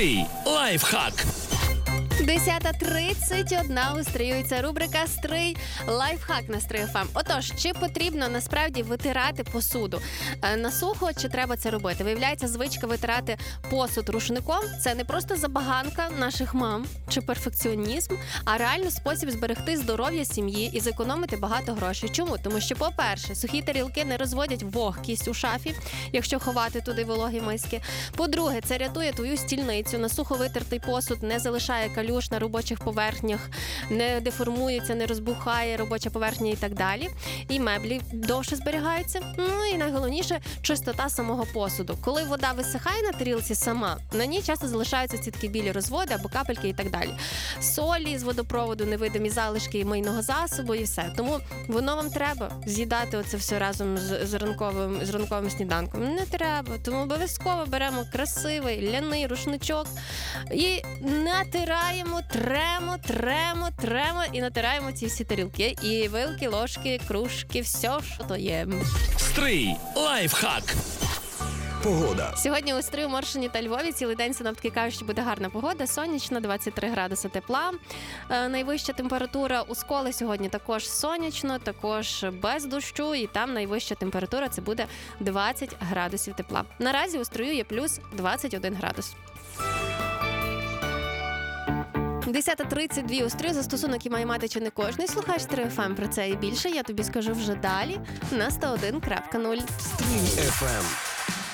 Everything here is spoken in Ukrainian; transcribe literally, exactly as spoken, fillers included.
Стрий лайфхак. десята тридцять один у Стрию. Це рубрика «Стрий лайфхак» на Стрий еф ем. Отож, чи потрібно насправді витирати посуду на сухо, чи треба це робити? Виявляється, звичка витирати посуд рушником – це не просто забаганка наших мам чи перфекціонізм, а реально спосіб зберегти здоров'я сім'ї і зекономити багато грошей. Чому? Тому що, по-перше, сухі тарілки не розводять вогкість у шафі, якщо ховати туди вологі миски. По-друге, це рятує твою стільницю. На сухо витертий посуд не залишає калюж на робочих поверхнях, не деформується, не розбухає робоча поверхня і так далі. І меблі довше зберігаються. Ну і найголовніше – чистота самого посуду. Коли вода висихає на тарілці сама, на ній часто залишаються ці такі білі розводи або капельки і так далі. Солі з водопроводу, невидимі залишки мийного засобу і все. Тому воно вам треба з'їдати оце все разом з, з, ранковим, з ранковим сніданком. Не треба. Тому обов'язково беремо красивий ляний рушничок і натираємо, тремо, тремо, тремо і натираємо ці всі тарілки. І вилки, ложки, кружки, все, що то є. Стрий лайфхак. Погода. Сьогодні у Стрию, Моршині та Львові цілий день синоптики кажуть, що буде гарна погода, сонячна, двадцять три градуси тепла. Е, найвища температура у Сколі сьогодні також сонячно, також без дощу, і там найвища температура це буде двадцять градусів тепла. Наразі у Стрию є плюс двадцять один градус. десята тридцять два у Стрию. Застосунок, який має мати чи не кожний. Слухаєш Стрий еф ем. Про це і більше я тобі скажу вже далі на сто один крапка нуль. Стрий еф ем.